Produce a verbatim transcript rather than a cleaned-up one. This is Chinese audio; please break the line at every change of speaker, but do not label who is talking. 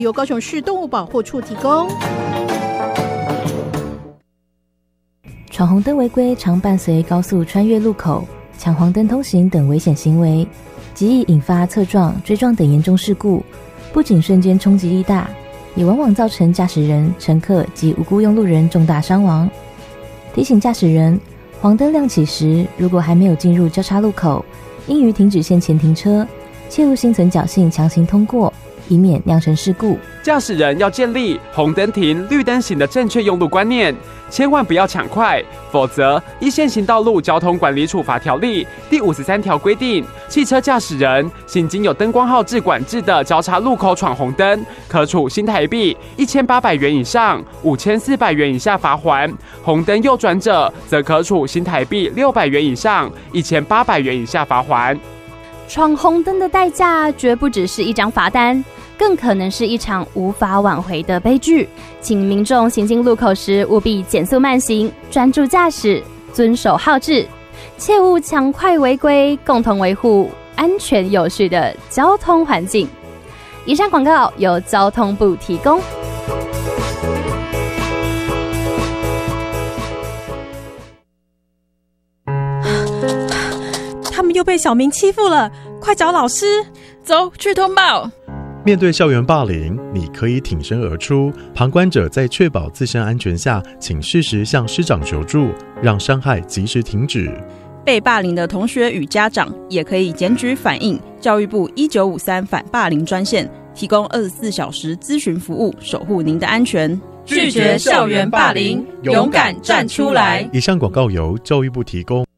由高雄市动物保护处提供。
闯红灯违规常伴随高速穿越路口、抢黄灯通行等危险行为，极易引发侧撞、追撞等严重事故，不仅瞬间冲击力大，也往往造成驾驶人、乘客及无辜用路人重大伤亡。提醒驾驶人，黄灯亮起时，如果还没有进入交叉路口，应于停止线前停车，切勿心存侥幸强行通过，以免酿成事故。
驾驶人要建立红灯停、绿灯行的正确用路观念，千万不要抢快，否则依现行道路交通管理处罚条例第五十三条规定，汽车驾驶人行经有灯光号志管制的交叉路口闯红灯，可处新台币一千八百元以上五千四百元以下罚锾；红灯右转者则可处新台币六百元以上一千八百元以下罚锾。
闯红灯的代价绝不只是一张罚单，更可能是一场无法挽回的悲剧。请民众行经路口时务必减速慢行，专注驾驶，遵守号志，切勿抢快违规，共同维护安全有序的交通环境。以上广告由交通部提供。
他们又被小明欺负了，快找老师！
走去通报。
面对校园霸凌，你可以挺身而出，旁观者在确保自身安全下，请适时向师长求助，让伤害及时停止。
被霸凌的同学与家长也可以检举反映教育部一九五三反霸凌专线，提供二十四小时咨询服务，守护您的安全。
拒绝校园霸凌，勇敢站出来。
以上广告由教育部提供。